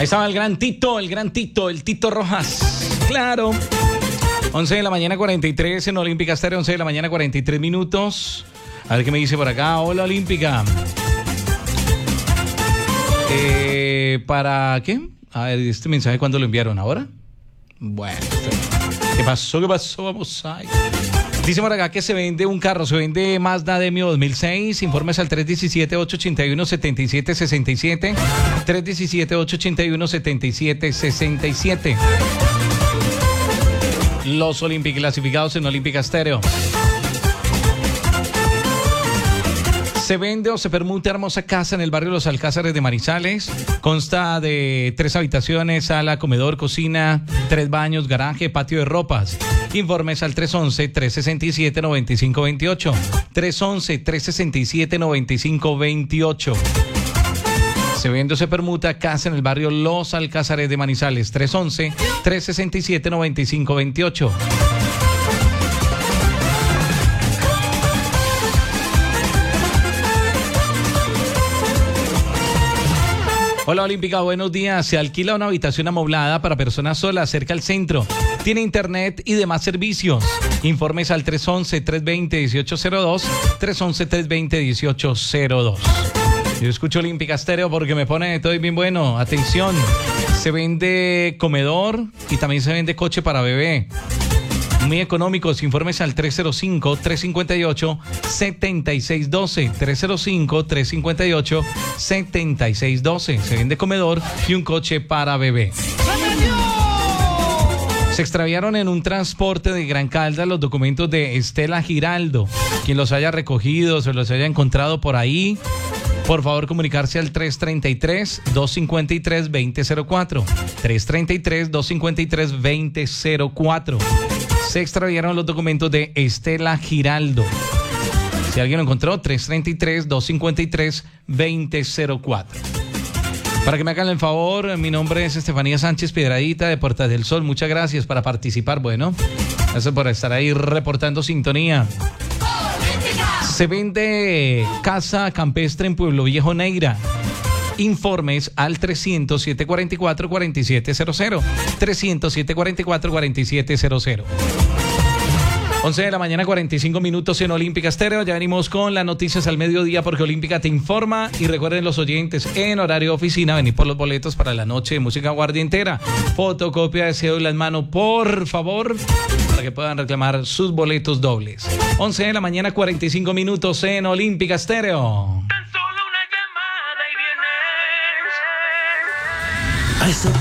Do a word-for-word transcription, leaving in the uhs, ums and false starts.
Ahí estaba el gran Tito, el gran Tito, el Tito Rojas. Claro. once de la mañana cuarenta y tres en Olímpica Estéreo, once de la mañana cuarenta y tres minutos. A ver qué me dice por acá. Hola, Olímpica. Eh, ¿Para qué? A ver, este mensaje, ¿cuándo lo enviaron? ¿Ahora? Bueno. ¿Qué pasó? ¿Qué pasó? Vamos a... Dice por acá que se vende un carro, se vende Mazda Demio dos mil seis. Informes al tres uno siete, ocho ocho uno, siete siete seis siete. tres uno siete, ocho ocho uno, siete siete seis siete. Los Olímpicos clasificados en Olímpica Estéreo. Se vende o se permuta hermosa casa en el barrio Los Alcázares de Manizales. Consta de tres habitaciones, sala, comedor, cocina, tres baños, garaje, patio de ropas. Informes al tres once, tres sesenta y siete, noventa y cinco veintiocho. tres once, tres sesenta y siete, noventa y cinco veintiocho. Se vende o se permuta casa en el barrio Los Alcázares de Manizales. tres once, tres sesenta y siete, noventa y cinco veintiocho. Hola, Olímpica, buenos días. Se alquila una habitación amoblada para personas solas cerca al centro. Tiene internet y demás servicios. Informes al tres once, tres veinte, dieciocho cero dos. tres once, tres veinte, dieciocho cero dos. Yo escucho Olímpica Estéreo porque me pone todo bien bueno. Atención, se vende comedor y también se vende coche para bebé. Muy económicos. Informes al tres cero cinco, tres cinco ocho, siete seis uno dos. tres cero cinco, tres cinco ocho, siete seis uno dos. Se vende comedor y un coche para bebé. Se extraviaron en un transporte de Gran Caldas los documentos de Estela Giraldo. Quien los haya recogido, se los haya encontrado por ahí, por favor comunicarse al tres treinta y tres, doscientos cincuenta y tres, veinte cero cuatro. tres treinta y tres, doscientos cincuenta y tres, veinte cero cuatro. Se extraviaron los documentos de Estela Giraldo. Si alguien lo encontró, tres treinta y tres, doscientos cincuenta y tres, veinte cero cuatro. Para que me hagan el favor, mi nombre es Estefanía Sánchez Piedradita de Puerta del Sol. Muchas gracias para participar. Bueno, gracias por estar ahí reportando sintonía. Se vende casa campestre en Pueblo Viejo, Neira. Informes al trescientos, siete cuarenta y cuatro, cuarenta y siete cero cero. trescientos, siete cuarenta y cuatro, cuarenta y siete cero cero. once de la mañana, cuarenta y cinco minutos en Olímpica Estéreo. Ya venimos con las noticias al mediodía porque Olímpica te informa. Y recuerden los oyentes, en horario de oficina, venir por los boletos para la noche de música guardientera. Fotocopia de cédula en mano, por favor, para que puedan reclamar sus boletos dobles. once de la mañana, cuarenta y cinco minutos en Olímpica Estéreo. I